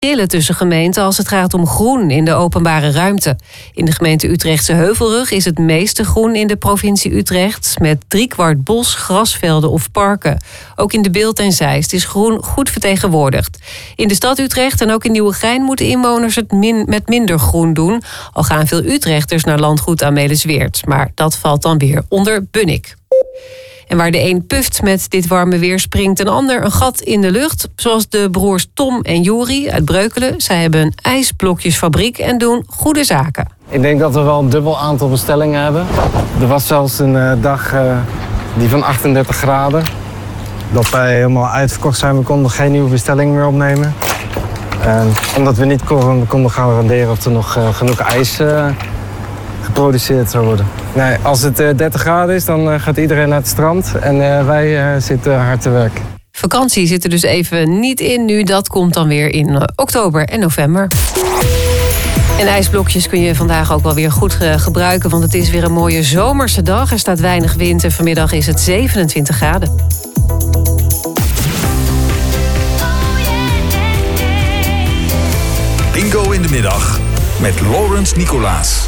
verschillen tussen gemeenten als het gaat om groen in de openbare ruimte. In de gemeente Utrechtse Heuvelrug is het meeste groen in de provincie Utrecht, met 3/4 bos, grasvelden of parken. Ook in de Bilt en Zeist is groen goed vertegenwoordigd. In de stad Utrecht en ook in Nieuwegein moeten inwoners het met minder groen doen. Al gaan veel Utrechters naar landgoed Amelisweerd. Maar dat valt dan weer onder Bunnik. En waar de een puft met dit warme weer, springt een ander een gat in de lucht. Zoals de broers Tom en Juri uit Breukelen. Zij hebben een ijsblokjesfabriek en doen goede zaken. Ik denk dat we wel een dubbel aantal bestellingen hebben. Er was zelfs een dag die van 38 graden. Dat wij helemaal uitverkocht zijn. We konden geen nieuwe bestellingen meer opnemen. Omdat we niet konden garanderen of er nog genoeg ijs geproduceerd zou worden. Nee, als het 30 graden is, dan gaat iedereen naar het strand en wij zitten hard te werk. Vakantie zit er dus even niet in nu. Dat komt dan weer in oktober en november. En ijsblokjes kun je vandaag ook wel weer goed gebruiken, want het is weer een mooie zomerse dag. Er staat weinig wind en vanmiddag is het 27 graden. Bingo in de middag met Laurens Nicolaas.